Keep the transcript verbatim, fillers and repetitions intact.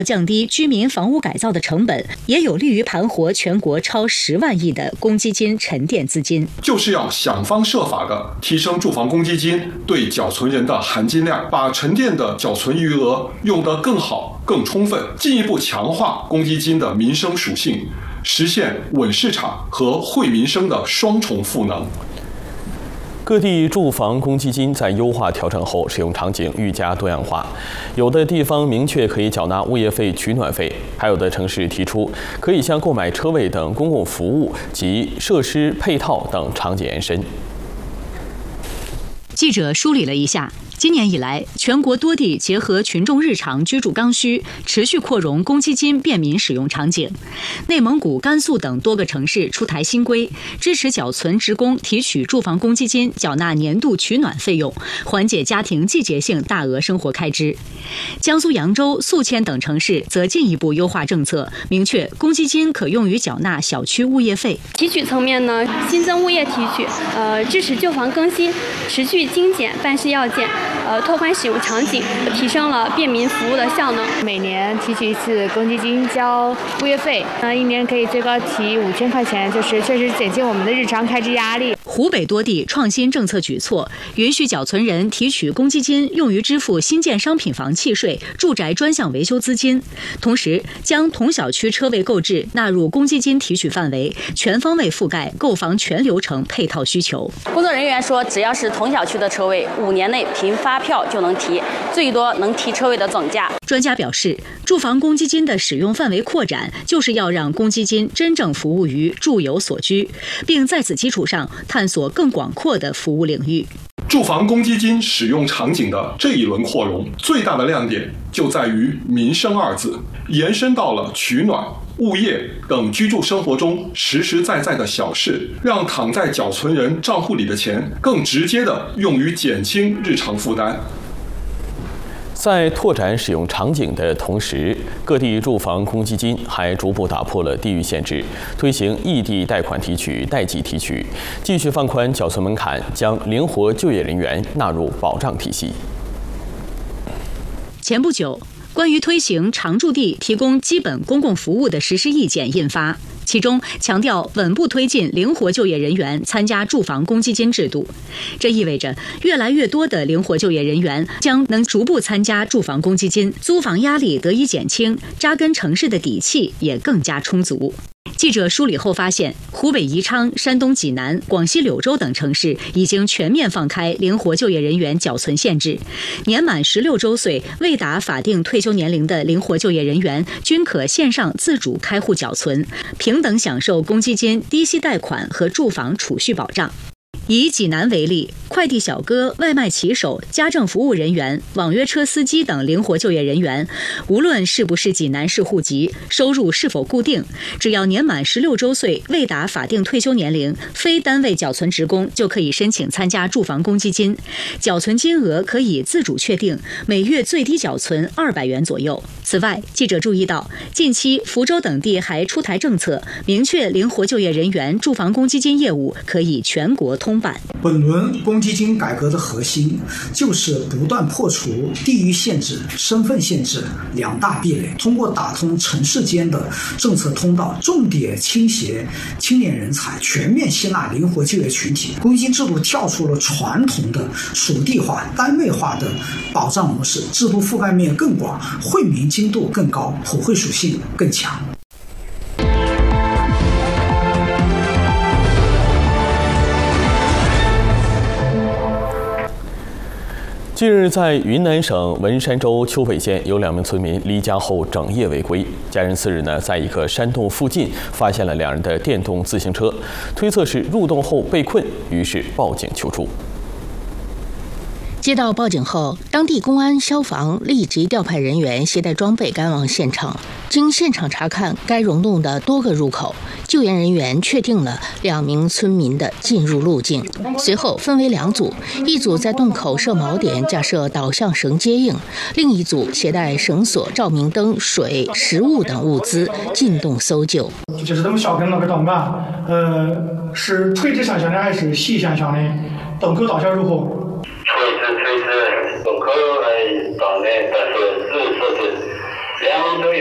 降低居民房屋改造的成本，也有利于盘活全国超十万亿的公积金沉淀资金。 就是要想方设法的提升住房公积金对缴存人的含金量，把沉淀的缴存余额用得更好、更充分，进一步强化公积金的民生属性，实现稳市场和惠民生的双重赋能。 各地住房公积金在优化调整后，使用场景愈加多样化。有的地方明确可以缴纳物业费、取暖费，还有的城市提出可以向购买车位等公共服务及设施配套等场景延伸。 记者梳理了一下，今年以来，全国多地结合群众日常居住刚需，持续扩容公积金便民使用场景。内蒙古、甘肃等多个城市出台新规，支持缴存职工提取住房公积金缴纳年度取暖费用，缓解家庭季节性大额生活开支。江苏扬州、宿迁等城市则进一步优化政策，明确公积金可用于缴纳小区物业费。 提取层面呢，新增物业提取，呃，支持旧房更新，持续精简办事要件。呃，拓宽使用场景，提升了便民服务的效能。 每年提取一次公积金交物业费，呃，一年可以最高提五千块钱，就是确实减轻我们的日常开支压力。 湖北多地创新政策举措，允许缴存人提取公积金用于支付新建商品房契税、住宅专项维修资金，同时将同小区车位购置纳入公积金提取范围，全方位覆盖购房全流程配套需求。 工作人员说，只要是同小区的车位，五年内凭发票就能提，最多能提车位的总价。 专家表示，住房公积金的使用范围扩展，就是要让公积金真正服务于住有所居，并在此基础上探索更广阔的服务领域。 住房公积金使用场景的这一轮扩容，最大的亮点就在于民生二字，延伸到了取暖、物业等居住生活中实实在在的小事，让躺在缴存人账户里的钱更直接地用于减轻日常负担。 在拓展使用场景的同时，各地住房公积金还逐步打破了地域限制，推行异地贷款提取、代际提取，继续放宽缴存门槛，将灵活就业人员纳入保障体系。 前不久，关于推行常住地提供基本公共服务的实施意见印发，其中强调稳步推进灵活就业人员参加住房公积金制度。这意味着越来越多的灵活就业人员将能逐步参加住房公积金，租房压力得以减轻，扎根城市的底气也更加充足。记者梳理后发现，湖北宜昌、山东济南、广西柳州等城市已经全面放开灵活就业人员缴存限制，年满十六周岁未达法定退休年龄的灵活就业人员均可线上自主开户缴存，平等享受公积金、低息贷款和住房储蓄保障。以济南为例，快递小哥、外卖骑手、家政服务人员、网约车司机等灵活就业人员，无论是不是济南市户籍，收入是否固定，只要年满十六周岁，未达法定退休年龄，非单位缴存职工就可以申请参加住房公积金，缴存金额可以自主确定，每月最低缴存二百元左右。此外，记者注意到，近期福州等地还出台政策，明确灵活就业人员住房公积金业务可以全国通办。 本轮公积金改革的核心就是不断破除地域限制、身份限制两大壁垒，通过打通城市间的政策通道，重点倾斜青年人才，全面吸纳灵活就业群体。公积金制度跳出了传统的属地化、单位化的保障模式，制度覆盖面更广，惠民精度更高，普惠属性更强。 近日，在云南省文山州丘北县，有两名村民离家后整夜未归。家人次日呢，在一个山洞附近发现了两人的电动自行车，推测是入洞后被困，于是报警求助。 接到报警后，当地公安、消防立即调派人员携带装备赶往现场。经现场查看该溶洞的多个入口，救援人员确定了两名村民的进入路径。随后分为两组，一组在洞口设锚点，架设导向绳接应；另一组携带绳索、照明灯、水、食物等物资进洞搜救。 就是这么小跟那个洞啊，呃，是垂直向下的还是斜向下的？洞口大小如何？ 垂直垂直，洞口哎长的，但是是说是两